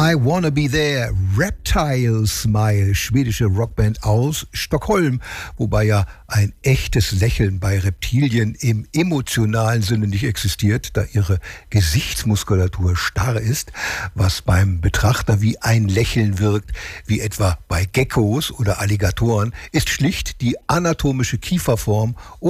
I Wanna Be There, Reptile Smile, schwedische Rockband aus Stockholm, wobei ja ein echtes Lächeln bei Reptilien im emotionalen Sinne nicht existiert, da ihre Gesichtsmuskulatur starr ist, was beim Betrachter wie ein Lächeln wirkt, wie etwa bei Geckos oder Alligatoren, ist schlicht die anatomische Kieferform